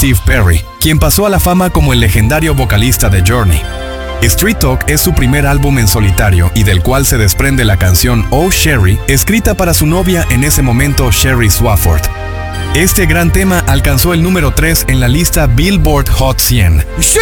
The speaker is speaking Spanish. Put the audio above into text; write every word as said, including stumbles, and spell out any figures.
Steve Perry, quien pasó a la fama como el legendario vocalista de Journey. Street Talk es su primer álbum en solitario y del cual se desprende la canción Oh Sherry, escrita para su novia en ese momento, Sherry Swafford. Este gran tema alcanzó el número tres en la lista Billboard Hot cien.